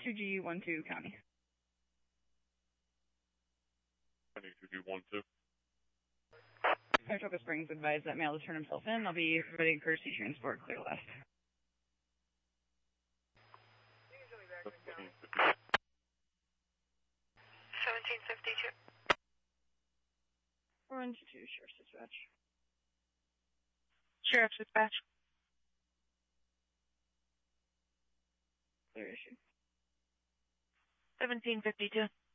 2G12 County. 2G12. Saratoga Springs advised that male to turn himself in. I'll be providing courtesy transport clear left. 1752. 412 Sheriff's Dispatch. Sheriff's Dispatch. Clear issue. 1752.